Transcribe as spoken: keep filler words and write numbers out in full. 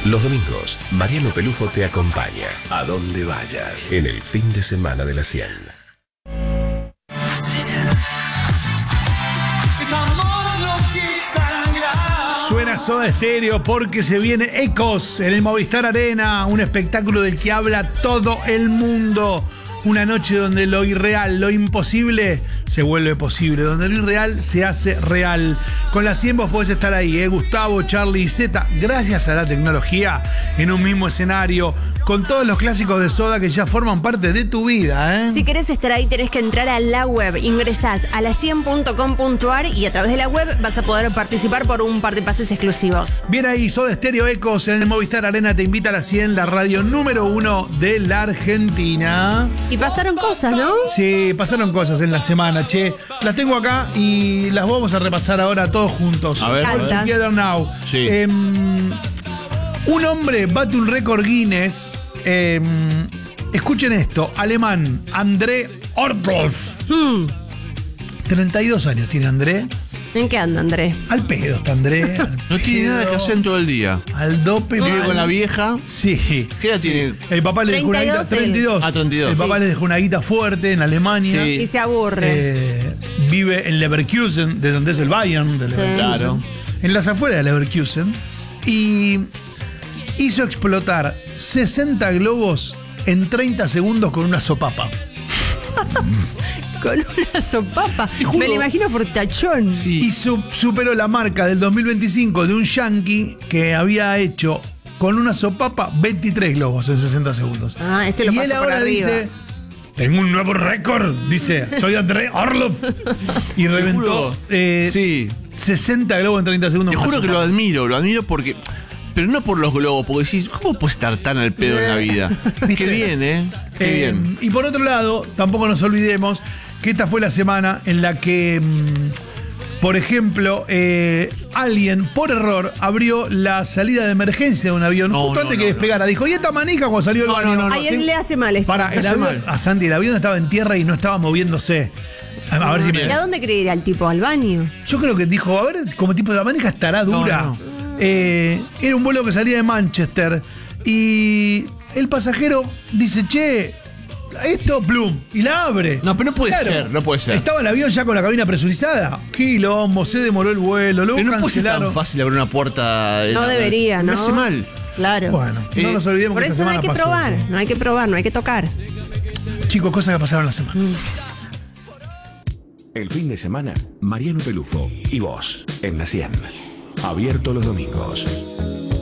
Los domingos, Mariano Pelufo te acompaña a donde vayas en el fin de semana de la cien. Suena Soda Stereo porque se viene Ecos en el Movistar Arena, un espectáculo del que habla todo el mundo. Una noche donde lo irreal, lo imposible, se vuelve posible. Donde lo irreal se hace real. Con la cien vos podés estar ahí, ¿eh? Gustavo, Charlie y Zeta, gracias a la tecnología, en un mismo escenario, con todos los clásicos de Soda que ya forman parte de tu vida, ¿eh? Si querés estar ahí, tenés que entrar a la web. Ingresás a la cien punto com punto a r y a través de la web vas a poder participar por un par de pases exclusivos. Bien ahí, Soda Stereo Ecos en el Movistar Arena te invita a la cien, la radio número uno de la Argentina. Y pasaron cosas, ¿no? Sí, pasaron cosas en la semana, che. Las tengo acá y las vamos a repasar ahora todos juntos. A ver, All a ver. Together Now. Sí. Eh, un hombre bate un récord Guinness. Eh, escuchen esto, alemán, André Ortolf. Hmm. treinta y dos años tiene André. ¿En qué anda, André? Al pedo está André. al No tiene pedo, nada que hacer en todo el día. Al dope. Vive mal. con la vieja. Sí. ¿Qué edad tiene? El papá le dejó una guita. treinta y dos, él. treinta y dos. Ah, treinta y dos. El papá Sí. le dejó una guita fuerte en Alemania. Sí. Y se aburre. Eh, vive en Leverkusen, de donde es el Bayern de Sí. Leverkusen, Claro. en las afueras de Leverkusen, y hizo explotar sesenta globos en treinta segundos con una sopapa. Con una sopapa. juro. Me lo imagino fortachón. Sí. Y su- superó la marca del dos mil veinticinco de un yankee que había hecho con una sopapa veintitrés globos en sesenta segundos. Ah, este lo y pasó él por ahora arriba. dice: tengo un nuevo récord, dice, soy André Orlov. Y reventó juro. eh, Sí. sesenta globos en treinta segundos. Te con juro la que lo sopapa. admiro, lo admiro porque. Pero no por los globos, porque decís, ¿cómo puedes estar tan al pedo en la vida? Qué bien, ¿eh? Qué Eh, bien. Y por otro lado, tampoco nos olvidemos que esta fue la semana en la que, mm, por ejemplo, eh, alguien por error abrió la salida de emergencia de un avión No, justo no, antes no, que no. despegara. Dijo, ¿y esta manija cuando salió el No, baño? no, no, A él le hace mal esto. Para, el Hace avión, mal. a Santi, el avión estaba en tierra y no estaba moviéndose. A, a ver si me- ¿Y a dónde cree ir al tipo? ¿Al baño? Yo creo que dijo, a ver, como tipo de la manija estará dura. No, no. Eh, era un vuelo que salía de Manchester y el pasajero dice, che, esto, plum, y la abre. No, pero no puede ser, no puede ser. Estaba el avión ya con la cabina presurizada. Quilombo, se demoró el vuelo, luego Pero no puede ser cancelaron. tan fácil abrir una puerta. No debería, ¿no? Me hace mal. Claro. Bueno, no Eh, nos olvidemos Por que esta eso no hay semana que pasó probar. eso. No hay que probar, no hay que tocar. Chicos, cosas que pasaron la semana. El fin de semana, Mariano Pelufo y vos en la cien. Abierto los domingos.